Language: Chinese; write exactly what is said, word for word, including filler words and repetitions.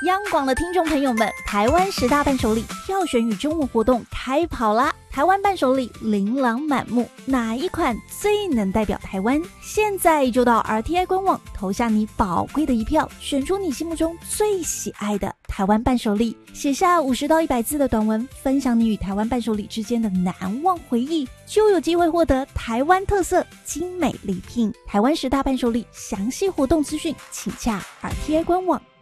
央广的听众朋友们，台湾十大伴手礼票选与征文活动开跑啦！台湾伴手礼琳琅满目，哪一款最能代表台湾？现在就到 R T I 官网投下你宝贵的一票，选出你心目中最喜爱的台湾伴手礼，写下五十到一百字的短文，分享你与台湾伴手礼之间的难忘回忆，就有机会获得台湾特色精美礼品。台湾十大伴手礼详细活动资讯，请洽 R T I 官网。